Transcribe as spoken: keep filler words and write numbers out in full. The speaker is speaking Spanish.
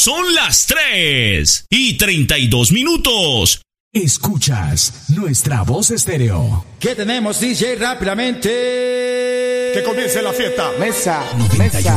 son las tres y treinta y dos minutos. Escuchas Nuestra Voz Estéreo. ¿Qué tenemos, D J? Rápidamente. Que comience la fiesta. Mesa, noventa y uno